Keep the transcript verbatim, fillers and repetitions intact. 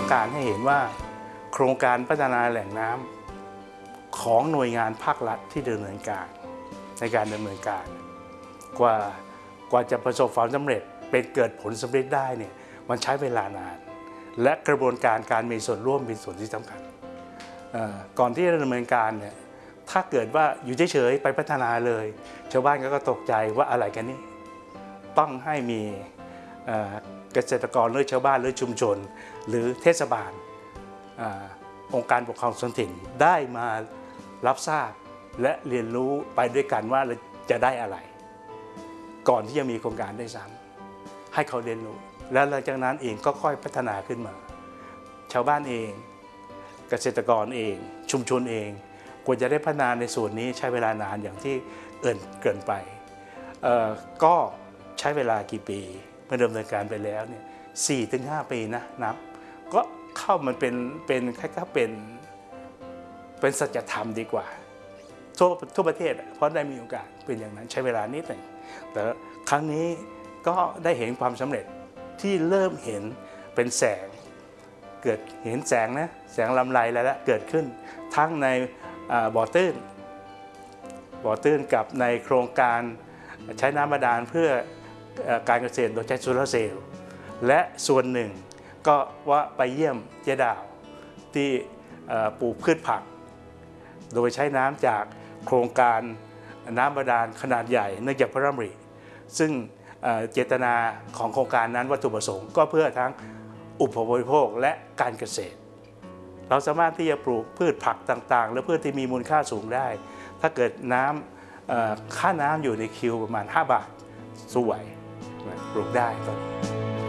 การให้เห็นว่าโครงการพัฒนาแหล่งน้ำของหน่วยงานภาครัฐที่ดำเนินการในการดำเนินการกว่ากว่าจะประสบความสำเร็จเป็นเกิดผลสำเร็จได้เนี่ยมันใช้เวลานานและกระบวนการการมีส่วนร่วมเป็นส่วนที่สำคัญก่อนที่จะดำเนินการเนี่ยถ้าเกิดว่าอยู่เฉยๆไปพัฒนาเลยชาวบ้านก็ตกใจว่าอะไรกันนี่ต้องให้มีเกษตรกรหรือชาวบ้านหรือชุมชนหรือเทศบาลองค์การปกครองส่วนถิ่นได้มารับทราบและเรียนรู้ไปด้วยกันว่าจะได้อะไรก่อนที่จะมีโครงการได้ซ้ำให้เขาเรียนรู้แล้วหลังจากนั้นเองก็ค่อยพัฒนาขึ้นมาชาวบ้านเองเกษตรกรเองชุมชนเองกว่าจะได้พัฒนาในส่วนนี้ใช้เวลานานอย่างที่เอิ่นเกินไปก็ใช้เวลากี่ปีเมื่อดำเนินการไปแล้วเนี่ยสี่ถึงห้าปีนะนับก็เข้ามันเป็นเป็นแค่ก็เป็นเป็นสัจธรรมดีกว่าทั่วทั่วประเทศเพราะได้มีโอกาสเป็นอย่างนั้นใช้เวลานิดหนึ่งแต่ครั้งนี้ก็ได้เห็นความสำเร็จที่เริ่มเห็นเป็นแสงเกิดเห็นแสงนะแสงลำไรแล้วละเกิดขึ้นทั้งในบ่อตื้นบ่อตื้นกับในโครงการใช้น้ำบาดาลเพื่อการเกษตรโดยใช้โซลาร์เซลล์และส่วนหนึ่งก็ว่าไปเยี่ยมเจดาวที่ปลูกพืชผักโดยใช้น้ำจากโครงการน้ำบาดาลขนาดใหญ่เนื่องจากพระราชดำริซึ่งเจตนาของโครงการนั้นวัตถุประสงค์ก็เพื่อทั้งอุปโภคบริโภคและการเกษตรเราสามารถที่จะปลูกพืชผักต่างๆและพืชที่มีมูลค่าสูงได้ถ้าเกิดน้ำค่าน้ำอยู่ในคิวประมาณห้าบาทสวยปลูกได้ตอนนี้